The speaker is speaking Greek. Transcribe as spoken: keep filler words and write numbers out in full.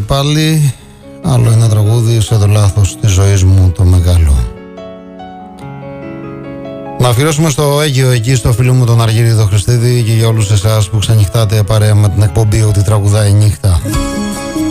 πάλι. Άλλο ένα τραγούδι σε το λάθος της ζωής μου το μεγάλο. Να αφιερώσουμε στο Αίγυο εκεί στο φίλο μου τον Αργύριδο Χριστίδη και για όλους εσάς που ξενυχτάτε παρέα με την εκπομπή ότι τραγουδάει νύχτα.